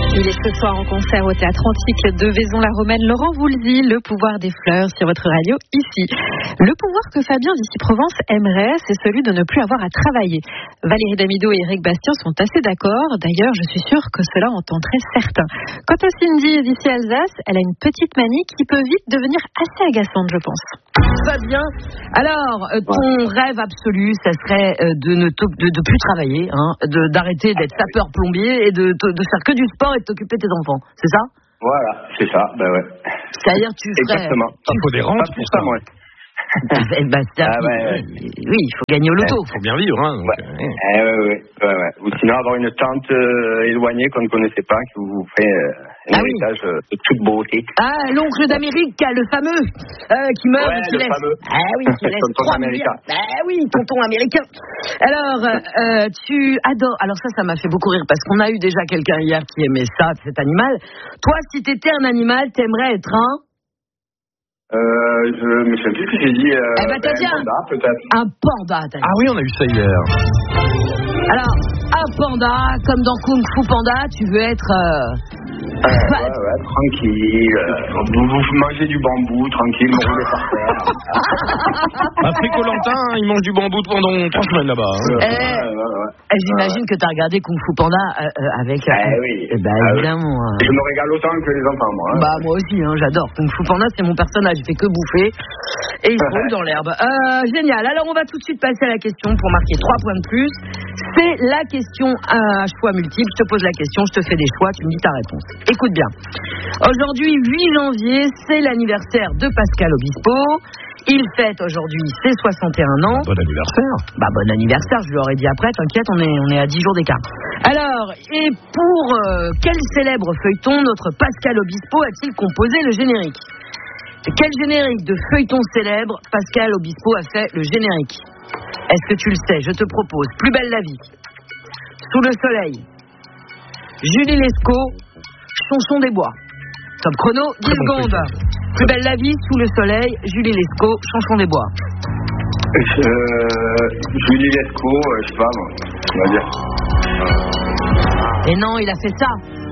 Il est ce soir en concert au Théâtre Antique de Vaison-la-Romaine. Laurent Voulzy, Le pouvoir des fleurs sur votre radio ici. Le pouvoir que Fabien d'Issy-Provence aimerait, c'est celui de ne plus avoir à travailler. Valérie Damido et Éric Bastien sont assez d'accord. D'ailleurs, je suis sûre que cela en tenterait certains. Quant à Cindy d'ici Alsace, elle a une petite manie qui peut vite devenir assez agaçante, je pense. Fabien, alors, ton rêve absolu, ça serait de plus travailler, d'arrêter d'être sapeur-plombier et de faire que du sport et de t'occuper de tes enfants, c'est ça ? Voilà, c'est ça, ouais. C'est-à-dire tu ferais... Exactement. Il faut des rentes pour ça, moi. Oui, il faut gagner au loto. Il faut bien vivre, hein. Donc, ouais. Ou sinon avoir une tante éloignée qu'on ne connaissait pas, qui vous fait un héritage de toute beauté. Ah, l'oncle d'Amérique, le fameux, qui meurt et qui laisse. Fameux. Ah oui, qui laisse 3 milliards. Ah oui, tonton américain. Alors, tu adores. Alors ça m'a fait beaucoup rire parce qu'on a eu déjà quelqu'un hier qui aimait ça, cet animal. Toi, si t'étais un animal, t'aimerais être un... Je me souviens plus ce que j'ai dit. T'as dit un panda, peut-être. Un panda, t'as dit. Ah oui, on a eu ça hier. Alors, un panda, comme dans Kung Fu Panda, tu veux être... tranquille. Vous mangez du bambou, tranquille, vous roulez par terre. Koh-Lanta, il mange du bambou pendant 3 semaines là-bas. J'imagine que t'as regardé Kung Fu Panda avec... oui. Évidemment. Je me régale autant que les enfants, moi. Moi aussi, j'adore. Kung Fu Panda, c'est mon personnage. Il fait que bouffer. Et il roule dans l'herbe. Génial. Alors, on va tout de suite passer à la question pour marquer 3 points de plus. C'est la question à choix multiple. Je te pose la question, je te fais des choix, tu me dis ta réponse. Écoute bien. Aujourd'hui, 8 janvier, c'est l'anniversaire de Pascal Obispo. Il fête aujourd'hui ses 61 ans. Bon anniversaire. Bon anniversaire, je lui aurais dit après, t'inquiète, on est à 10 jours d'écart. Alors, et pour quel célèbre feuilleton notre Pascal Obispo a-t-il composé le générique ? De quel générique de feuilleton célèbre Pascal Obispo a fait le générique ? Est-ce que tu le sais ? Je te propose Plus belle la vie, Sous le soleil, Julie Lescaut, Chanson des bois. Top chrono, 10 secondes. Plus belle la vie, Sous le soleil, Julie Lescaut, Chanson des bois. Julie Lescaut, je sais pas, moi, on va dire. Et non, il a fait ça.